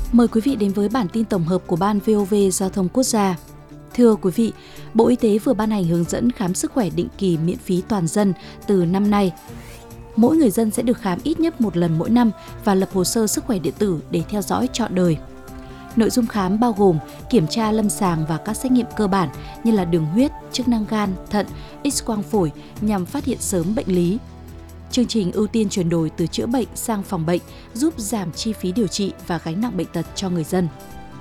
Mời quý vị đến với bản tin tổng hợp của Ban VOV Giao thông Quốc gia. Thưa quý vị, Bộ Y tế vừa ban hành hướng dẫn khám sức khỏe định kỳ miễn phí toàn dân từ năm nay. Mỗi người dân sẽ được khám ít nhất một lần mỗi năm và lập hồ sơ sức khỏe điện tử để theo dõi trọn đời. Nội dung khám bao gồm kiểm tra lâm sàng và các xét nghiệm cơ bản như là đường huyết, chức năng gan, thận, X-quang phổi nhằm phát hiện sớm bệnh lý. Chương trình ưu tiên chuyển đổi từ chữa bệnh sang phòng bệnh giúp giảm chi phí điều trị và gánh nặng bệnh tật cho người dân.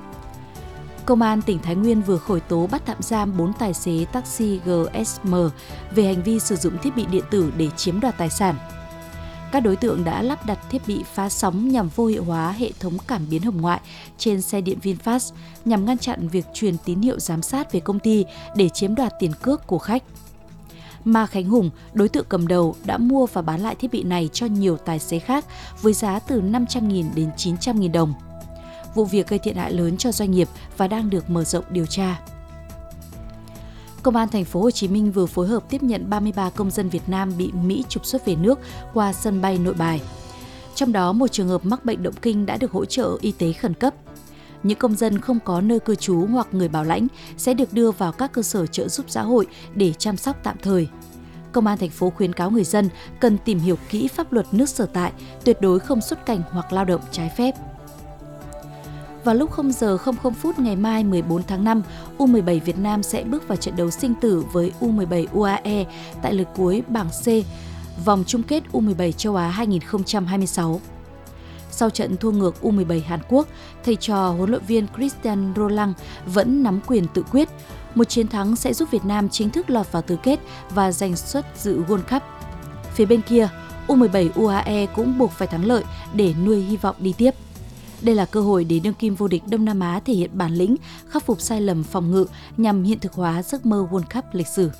Công an tỉnh Thái Nguyên vừa khởi tố bắt tạm giam 4 tài xế taxi GSM về hành vi sử dụng thiết bị điện tử để chiếm đoạt tài sản. Các đối tượng đã lắp đặt thiết bị phá sóng nhằm vô hiệu hóa hệ thống cảm biến hồng ngoại trên xe điện VinFast nhằm ngăn chặn việc truyền tín hiệu giám sát về công ty để chiếm đoạt tiền cước của khách. Ma Khánh Hùng, đối tượng cầm đầu, đã mua và bán lại thiết bị này cho nhiều tài xế khác với giá từ 500.000 đến 900.000 đồng. Vụ việc gây thiệt hại lớn cho doanh nghiệp và đang được mở rộng điều tra. Công an thành phố Hồ Chí Minh vừa phối hợp tiếp nhận 33 công dân Việt Nam bị Mỹ trục xuất về nước qua sân bay Nội Bài. Trong đó, một trường hợp mắc bệnh động kinh đã được hỗ trợ y tế khẩn cấp. Những công dân không có nơi cư trú hoặc người bảo lãnh sẽ được đưa vào các cơ sở trợ giúp xã hội để chăm sóc tạm thời. Công an thành phố khuyến cáo người dân cần tìm hiểu kỹ pháp luật nước sở tại, tuyệt đối không xuất cảnh hoặc lao động trái phép. Vào lúc 0 giờ 00 phút ngày mai 14 tháng 5, U17 Việt Nam sẽ bước vào trận đấu sinh tử với U17 UAE tại lượt cuối bảng C, vòng chung kết U17 châu Á 2026. Sau trận thua ngược U17 Hàn Quốc, thầy trò huấn luyện viên Christian Roland vẫn nắm quyền tự quyết. Một chiến thắng sẽ giúp Việt Nam chính thức lọt vào tứ kết và giành suất dự World Cup. Phía bên kia, U17 UAE cũng buộc phải thắng lợi để nuôi hy vọng đi tiếp. Đây là cơ hội để đương kim vô địch Đông Nam Á thể hiện bản lĩnh, khắc phục sai lầm phòng ngự nhằm hiện thực hóa giấc mơ World Cup lịch sử.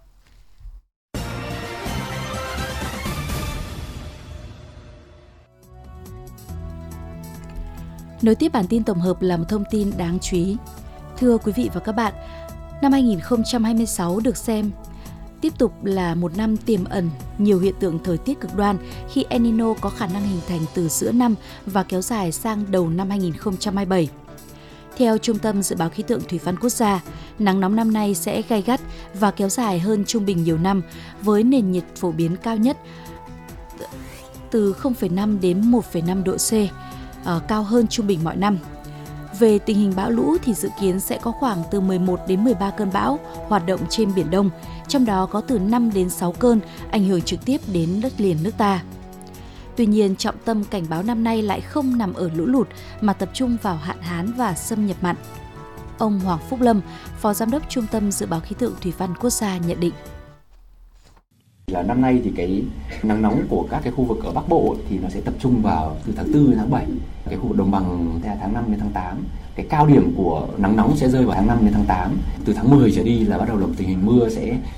Nối tiếp bản tin tổng hợp là một thông tin đáng chú ý. Thưa quý vị và các bạn, năm 2026 được xem tiếp tục là một năm tiềm ẩn nhiều hiện tượng thời tiết cực đoan khi El Nino có khả năng hình thành từ giữa năm và kéo dài sang đầu năm 2027. Theo Trung tâm Dự báo Khí tượng Thủy văn Quốc gia, nắng nóng năm nay sẽ gay gắt và kéo dài hơn trung bình nhiều năm với nền nhiệt phổ biến cao nhất từ 0,5 đến 1,5 độ C, cao hơn trung bình mọi năm. Về tình hình bão lũ thì dự kiến sẽ có khoảng từ 11 đến 13 cơn bão hoạt động trên Biển Đông, trong đó có từ 5 đến 6 cơn ảnh hưởng trực tiếp đến đất liền nước ta. Tuy nhiên, trọng tâm cảnh báo năm nay lại không nằm ở lũ lụt mà tập trung vào hạn hán và xâm nhập mặn. Ông Hoàng Phúc Lâm, Phó Giám đốc Trung tâm Dự báo Khí tượng Thủy văn Quốc gia nhận định. Là năm nay thì cái nắng nóng của các cái khu vực ở Bắc Bộ thì nó sẽ tập trung vào từ tháng 4 đến tháng 7, cái khu vực đồng bằng theo tháng 5 đến tháng 8. Cái cao điểm của nắng nóng sẽ rơi vào tháng 5 đến tháng 8. Từ tháng 10 trở đi là bắt đầu là tình hình mưa sẽ